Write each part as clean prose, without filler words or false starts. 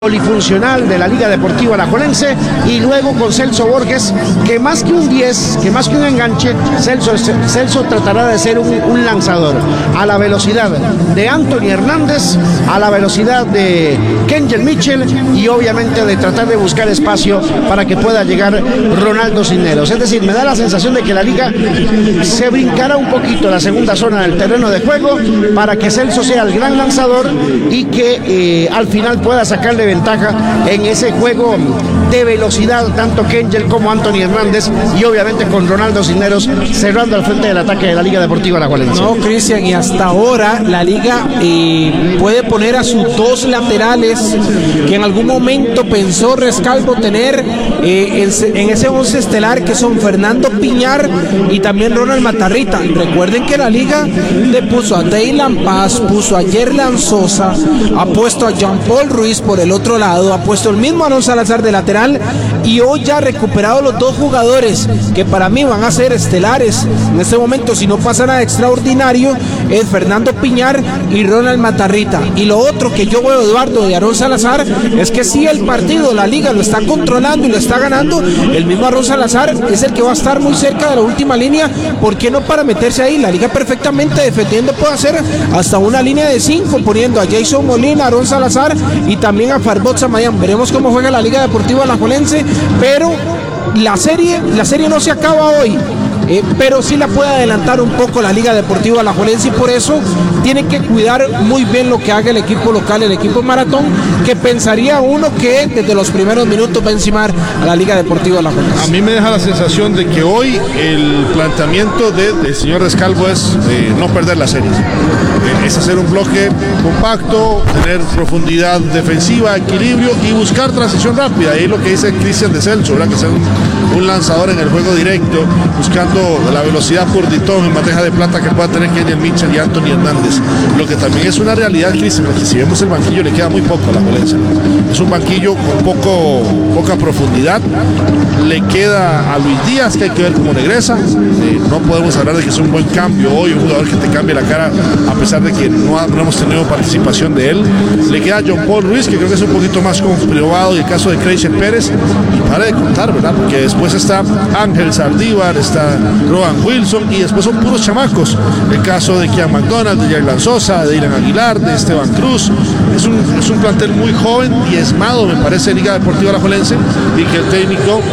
polifuncional de la Liga Deportiva Alajuelense, y luego con Celso Borges, que más que un 10, que más que un enganche, Celso tratará de ser un lanzador a la velocidad de Anthony Hernández, a la velocidad de Kenjel Mitchell, y obviamente de tratar de buscar espacio para que pueda llegar Ronaldo Cisneros. Es decir, me da la sensación de que la Liga se brincará un poquito la segunda zona del terreno de juego para que Celso sea el gran lanzador y que al final pueda sacarle ventaja en ese juego de velocidad, tanto Kenjel como Anthony Hernández, y obviamente con Ronaldo Cisneros cerrando al frente del ataque de la Liga Deportiva Alajuelense. No, Cristian, y hasta ahora la Liga puede poner a sus dos laterales que en algún momento pensó Rescalvo tener en ese 11 estelar, que son Fernando Piñar y también Ronald Matarrita. Recuerden que la Liga le puso a Deylan Paz, puso a Yerlan Sosa, ha puesto a Jean Paul Ruiz por el otro lado, ha puesto el mismo Aaron Salazar de lateral, y hoy ya ha recuperado los dos jugadores que para mí van a ser estelares en este momento, si no pasa nada extraordinario, es Fernando Piñar y Ronald Matarrita. Y lo otro que yo veo, Eduardo, de Aaron Salazar, es que si el partido, la Liga lo está controlando y lo está ganando, el mismo Aaron Salazar es el que va a estar muy cerca de la última línea. ¿Por qué no para meterse ahí? La Liga perfectamente defendiendo puede hacer hasta una línea de 5, poniendo a Jason Molina, a Aaron Salazar y también a Farbot Samayan. Veremos cómo juega la Liga Deportiva Alajuelense, pero la serie no se acaba hoy. Pero sí la puede adelantar un poco la Liga Deportiva Alajuelense, y por eso tiene que cuidar muy bien lo que haga el equipo local, el equipo Maratón, que pensaría uno que desde los primeros minutos va a encimar a la Liga Deportiva Alajuelense. A mí me deja la sensación de que hoy el planteamiento del señor Rescalvo es no perder la serie, es hacer un bloque compacto, tener profundidad defensiva, equilibrio y buscar transición rápida. Ahí es lo que dice Cristian de Celso, ¿verdad? Que sea un lanzador en el juego directo, buscando la velocidad por Ditón en bandeja de plata que pueda tener Kenjel Mitchell y Anthony Hernández. Lo que también es una realidad, Cristian, porque si vemos el banquillo le queda muy poco a la Alajuelense. Es un banquillo con poca profundidad. Le queda a Luis Díaz, que hay que ver cómo regresa. No podemos hablar de que es un buen cambio hoy, un jugador que te cambie la cara, a pesar de que no hemos tenido participación de él. Le queda a Jean Paul Ruiz, que creo que es un poquito más comprobado, y el caso de Creighton Pérez, y para de contar, ¿verdad? Porque después está Ángel Saldívar, está Rowan Wilson, y después son puros chamacos. El caso de Kian McDonald, de Yerlan Sosa, de Dylan Aguilar, de Esteban Cruz. Es un plantel muy joven, diezmado, me parece, Liga Deportiva Alajuelense, y que el técnico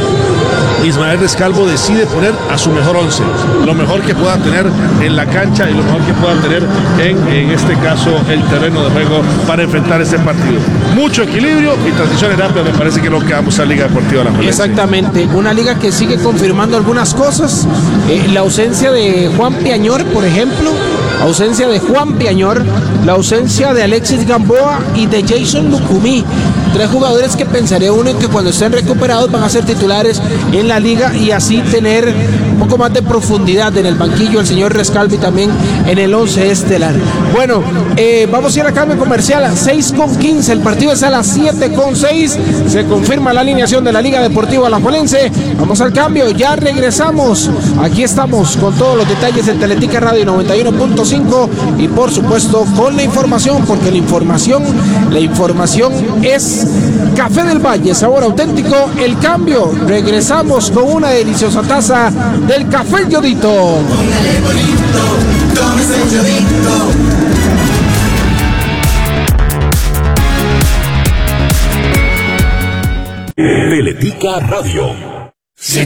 Ismael Rescalvo decide poner a su mejor 11, lo mejor que pueda tener en la cancha y lo mejor que pueda tener en este caso el terreno de juego para enfrentar este partido. Mucho equilibrio y transiciones rápidas, me parece que es lo que vamos a Liga Deportiva Alajuelense. Exactamente, una liga que sigue confirmando algunas cosas, la ausencia de Juan Piañor, por ejemplo, la ausencia de Alexis Gamboa y de Jason Lucumí, tres jugadores que pensaría uno en que cuando estén recuperados van a ser titulares en la liga, y así tener un poco más de profundidad en el banquillo el señor Rescalvo y también en el 11 estelar. Bueno, vamos a ir a cambio comercial a 6:15, el partido es a las 7:06, se confirma la alineación de la Liga Deportiva Alajuelense. Vamos al cambio, ya regresamos. Aquí estamos con todos los detalles de Teletica Radio 91.5 y por supuesto con la información, porque la información es Café del Valle, sabor auténtico. El cambio, regresamos con una deliciosa taza del Café El Yodito. Teletica Radio.